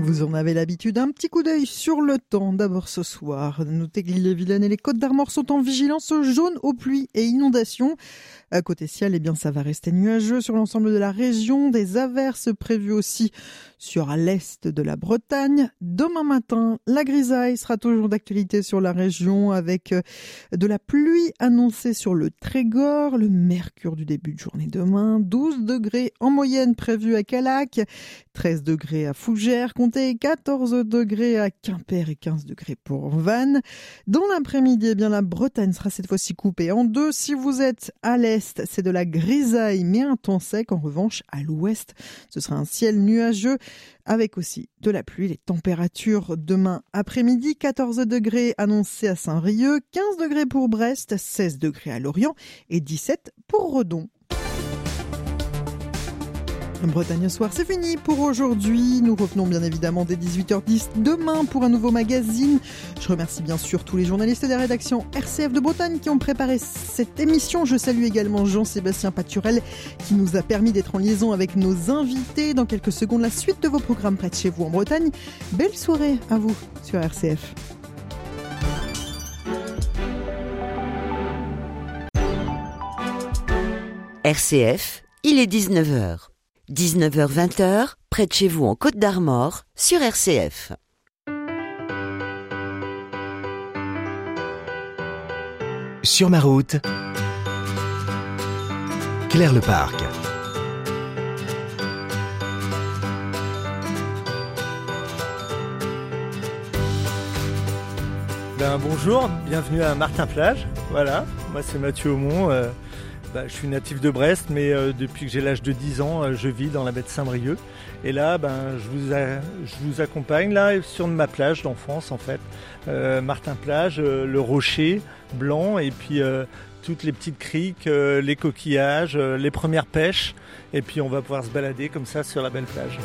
Vous en avez l'habitude, un petit coup d'œil sur le temps. D'abord ce soir, notez que l'Île-et-Vilaine et les Côtes-d'Armor sont en vigilance jaune aux pluies et inondations. À côté ciel, eh bien, ça va rester nuageux sur l'ensemble de la région. Des averses prévues aussi sur l'est de la Bretagne. Demain matin, la grisaille sera toujours d'actualité sur la région avec de la pluie annoncée sur le Trégor. Le mercure du début de journée demain, 12 degrés en moyenne prévu à Callac, 13 degrés à Fougères, comptez 14 degrés à Quimper et 15 degrés pour Vannes. Dans l'après-midi, eh bien, la Bretagne sera cette fois-ci coupée en deux. Si vous êtes à l'est, c'est de la grisaille, mais un temps sec. En revanche, à l'ouest, ce sera un ciel nuageux avec aussi de la pluie. Les températures demain après-midi, 14 degrés annoncés à Saint-Brieuc, 15 degrés pour Brest, 16 degrés à Lorient et 17 pour Redon. Bretagne Soir, c'est fini pour aujourd'hui. Nous revenons bien évidemment dès 18h10 demain pour un nouveau magazine. Je remercie bien sûr tous les journalistes des rédactions RCF de Bretagne qui ont préparé cette émission. Je salue également Jean-Sébastien Paturel qui nous a permis d'être en liaison avec nos invités. Dans quelques secondes, la suite de vos programmes près de chez vous en Bretagne. Belle soirée à vous sur RCF. RCF, il est 19h. 19h-20h, près de chez vous en Côtes-d'Armor, sur RCF. Sur ma route, Claire Leparc. Bonjour, bienvenue à Martin-Plage. Voilà, moi c'est Mathieu Aumont. Je suis natif de Brest, mais depuis que j'ai l'âge de 10 ans, je vis dans la baie de Saint-Brieuc. Et là, je vous accompagne là sur ma plage d'enfance en fait. Martin-Plage, le rocher blanc et puis toutes les petites criques, les coquillages, les premières pêches. Et puis on va pouvoir se balader comme ça sur la belle plage.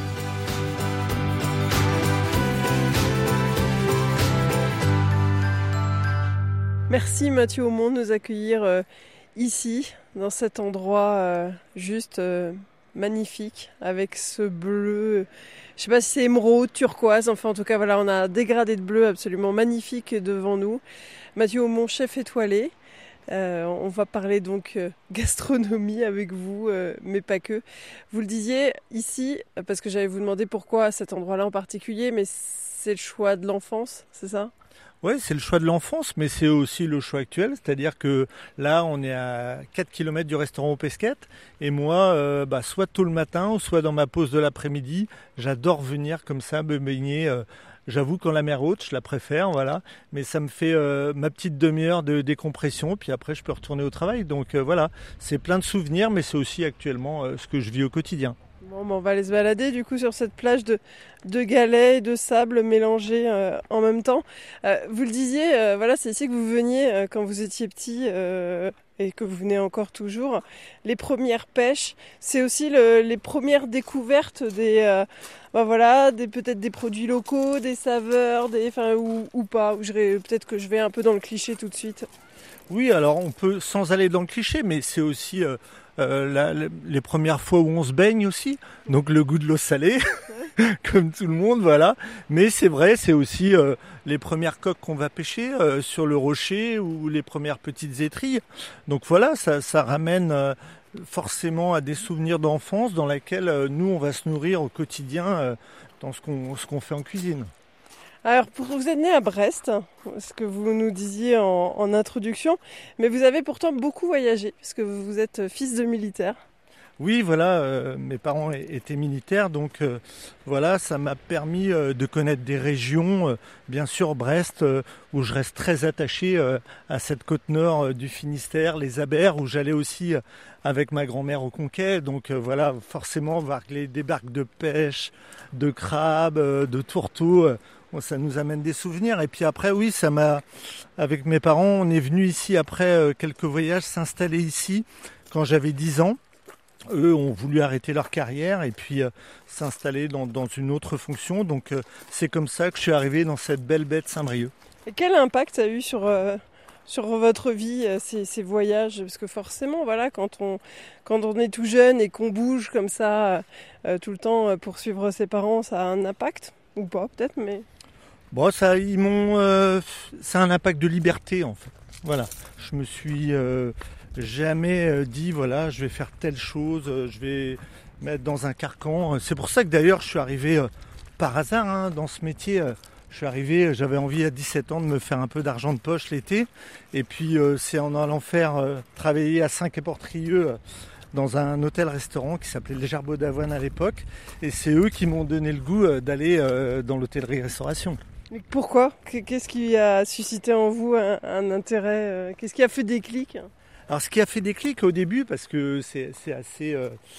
Merci Mathieu Aumont de nous accueillir ici, dans cet endroit juste magnifique, avec ce bleu, je sais pas si c'est émeraude, turquoise, enfin en tout cas voilà, on a un dégradé de bleu absolument magnifique devant nous. Mathieu Aumont, chef étoilé. On va parler donc gastronomie avec vous, mais pas que. Vous le disiez ici, parce que j'allais vous demander pourquoi cet endroit-là en particulier, mais c'est le choix de l'enfance, c'est ça ? Oui, c'est le choix de l'enfance, mais c'est aussi le choix actuel. C'est-à-dire que là, on est à 4 km du restaurant aux Pesquettes. Et moi, soit tôt le matin, ou soit dans ma pause de l'après-midi, j'adore venir comme ça, me baigner. J'avoue, quand la mer haute, je la préfère, voilà. Mais ça me fait ma petite demi-heure de décompression. Puis après, je peux retourner au travail. Donc voilà, c'est plein de souvenirs, mais c'est aussi actuellement ce que je vis au quotidien. Bon, on va aller se balader du coup sur cette plage de galets et de sable mélangés en même temps. Vous le disiez, voilà, c'est ici que vous veniez quand vous étiez petit et que vous venez encore toujours. Les premières pêches, c'est aussi les premières découvertes peut-être des produits locaux, des saveurs, ou pas. Peut-être que je vais un peu dans le cliché tout de suite. Oui, alors on peut, sans aller dans le cliché, mais c'est aussi les premières fois où on se baigne aussi, donc le goût de l'eau salée, comme tout le monde, voilà. Mais c'est vrai, c'est aussi les premières coques qu'on va pêcher sur le rocher ou les premières petites étrilles. Donc voilà, ça ramène forcément à des souvenirs d'enfance dans lesquels nous, on va se nourrir au quotidien dans ce qu'on fait en cuisine. Alors, vous êtes né à Brest, ce que vous nous disiez en introduction, mais vous avez pourtant beaucoup voyagé, puisque vous êtes fils de militaire. Oui, voilà, mes parents étaient militaires, donc voilà, ça m'a permis de connaître des régions, bien sûr Brest, où je reste très attaché à cette côte nord du Finistère, les Abers, où j'allais aussi avec ma grand-mère au Conquet, donc voilà, forcément voir des barques de pêche, de crabes, de tourteaux. Ça nous amène des souvenirs. Et puis après, oui, avec mes parents, on est venu ici après quelques voyages s'installer ici quand j'avais 10 ans. Eux ont voulu arrêter leur carrière et puis s'installer dans une autre fonction. Donc c'est comme ça que je suis arrivé dans cette belle baie de Saint-Brieuc. Et quel impact ça a eu sur sur votre vie, ces voyages? Parce que forcément, voilà, quand on est tout jeune et qu'on bouge comme ça tout le temps pour suivre ses parents, ça a un impact, ou pas peut-être, mais... Bon, ça, ça a un impact de liberté en fait. Voilà, je me suis jamais dit voilà, je vais faire telle chose, je vais mettre dans un carcan. C'est pour ça que d'ailleurs je suis arrivé par hasard dans ce métier. Je suis arrivé, j'avais envie à 17 ans de me faire un peu d'argent de poche l'été. Et puis c'est en allant travailler à Saint-Quay-Portrieux dans un hôtel-restaurant qui s'appelait Les Gerbeaux d'Avoine à l'époque. Et c'est eux qui m'ont donné le goût d'aller dans l'hôtellerie-restauration. Mais pourquoi? Qu'est-ce qui a suscité en vous un intérêt? Qu'est-ce qui a fait déclic? Alors ce qui a fait déclic au début, parce que c'est assez...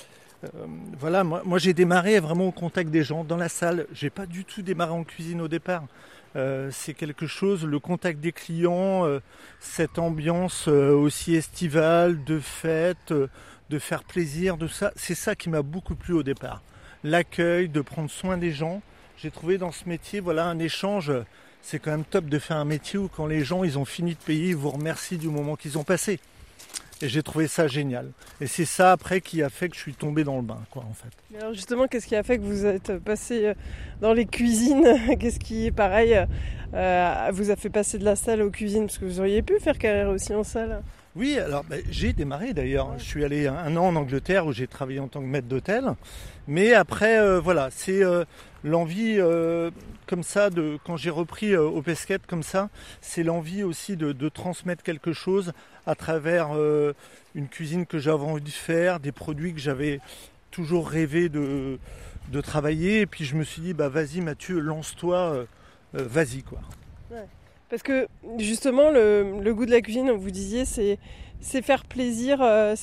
voilà, moi j'ai démarré vraiment au contact des gens, dans la salle. J'ai pas du tout démarré en cuisine au départ. C'est quelque chose, le contact des clients, cette ambiance aussi estivale, de fête, de faire plaisir, de ça. C'est ça qui m'a beaucoup plu au départ. L'accueil, de prendre soin des gens. J'ai trouvé dans ce métier, voilà, un échange. C'est quand même top de faire un métier où quand les gens ils ont fini de payer, ils vous remercient du moment qu'ils ont passé. Et j'ai trouvé ça génial. Et c'est ça après qui a fait que je suis tombé dans le bain, quoi, en fait. Mais alors justement, qu'est-ce qui a fait que vous êtes passé dans les cuisines? Qu'est-ce qui, pareil, vous a fait passer de la salle aux cuisines? Parce que vous auriez pu faire carrière aussi en salle. Oui, alors j'ai démarré d'ailleurs. Ouais. Je suis allé un an en Angleterre où j'ai travaillé en tant que maître d'hôtel. Mais après, voilà, c'est l'envie comme ça, quand j'ai repris au Pesquet comme ça, c'est l'envie aussi de transmettre quelque chose à travers une cuisine que j'avais envie de faire, des produits que j'avais toujours rêvé de travailler. Et puis je me suis dit, vas-y Mathieu, lance-toi, vas-y quoi. Ouais. Parce que justement, le goût de la cuisine, vous disiez, c'est faire plaisir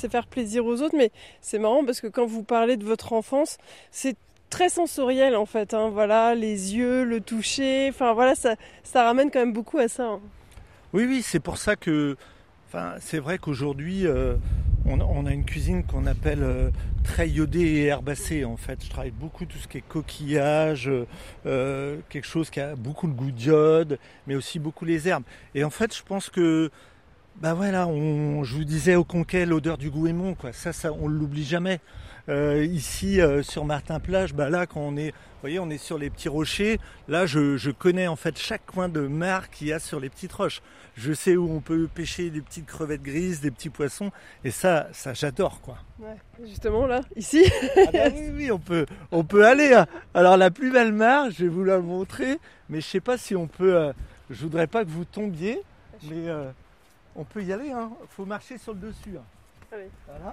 aux autres. Mais c'est marrant parce que quand vous parlez de votre enfance, c'est très sensoriel en fait. Voilà, les yeux, le toucher. Enfin voilà, ça ramène quand même beaucoup à ça. Oui, c'est pour ça que. C'est vrai qu'aujourd'hui, on a une cuisine qu'on appelle très iodée et herbacée en fait. Je travaille beaucoup tout ce qui est coquillage, quelque chose qui a beaucoup le goût d'iode, mais aussi beaucoup les herbes. Et en fait, je pense que, voilà, je vous disais au Conquet, l'odeur du Gouémont, quoi. Ça, on ne l'oublie jamais. Ici, sur Martin-Plage, là, quand on est, vous voyez, on est sur les petits rochers. Là, je connais en fait chaque coin de mare qu'il y a sur les petites roches. Je sais où on peut pêcher des petites crevettes grises, des petits poissons, et ça j'adore quoi. Ouais, justement là, ici. Oui, on peut aller. Hein. Alors la plus belle mare, je vais vous la montrer, mais je sais pas si on peut. Je voudrais pas que vous tombiez, mais on peut y aller. Hein. Faut marcher sur le dessus. Hein. Allez. Voilà.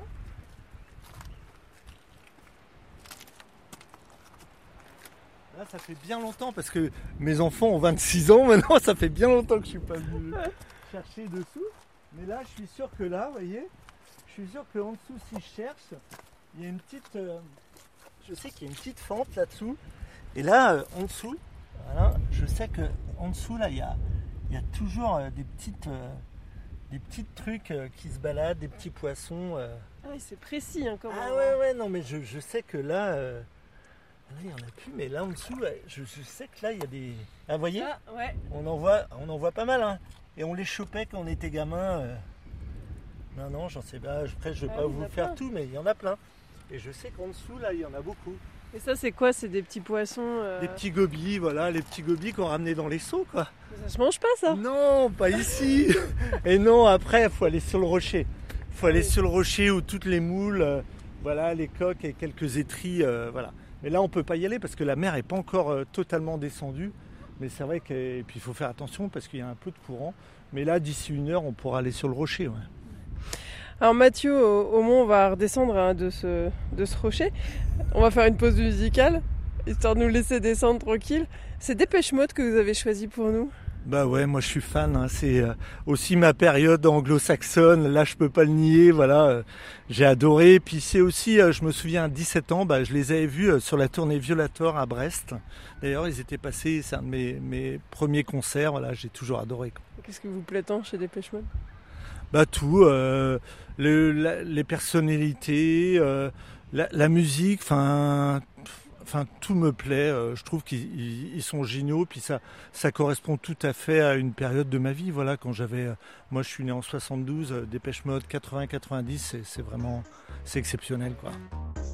Là, ça fait bien longtemps parce que mes enfants ont 26 ans maintenant, ça fait bien longtemps que je suis pas venu chercher dessous. Mais là, je suis sûr que là, vous voyez, je suis sûr qu'en dessous, si je cherche, il y a une petite... je sais qu'il y a une petite fente là-dessous. Et là, en dessous, voilà, je sais qu'en dessous, là, il y a toujours des petits trucs qui se baladent, des petits poissons. Ah oui, c'est précis quand même. Ah ouais, non, mais je sais que là... Là, il n'y en a plus, mais là en dessous, je sais que là, il y a des... Ah, vous voyez, ouais. on en voit pas mal, hein. Et on les chopait quand on était gamin. Non, j'en sais pas. Après, je ne vais pas vous faire tout, mais il y en a plein. Et je sais qu'en dessous, là, il y en a beaucoup. Et ça, c'est quoi? C'est des petits poissons Des petits gobies, voilà, les petits gobies qu'on ramenait dans les seaux, quoi. Mais ça se mange pas, ça? Non, pas ici. Et non, après, il faut aller sur le rocher. Il faut aller sur le rocher où toutes les moules, voilà, les coques et quelques étris, voilà. Mais là, on ne peut pas y aller parce que la mer n'est pas encore totalement descendue. Mais c'est vrai qu'il faut faire attention parce qu'il y a un peu de courant. Mais là, d'ici 1 heure, on pourra aller sur le rocher. Ouais. Alors Mathieu, au moins, on va redescendre de ce rocher. On va faire une pause musicale, histoire de nous laisser descendre tranquille. C'est Dépêche Mode que vous avez choisi pour nous? Ouais, moi je suis fan, hein. C'est aussi ma période anglo-saxonne, là je peux pas le nier, voilà, j'ai adoré. Puis c'est aussi, je me souviens à 17 ans, je les avais vus sur la tournée Violator à Brest. D'ailleurs ils étaient passés, c'est un de mes premiers concerts, voilà, j'ai toujours adoré. Qu'est-ce que vous plaît tant chez Dépêche Mode? Tout, les personnalités, la musique, Enfin, tout me plaît. Je trouve qu'ils sont géniaux. Puis ça correspond tout à fait à une période de ma vie. Voilà, moi, je suis né en 72. Depeche Mode 80-90, c'est exceptionnel, quoi.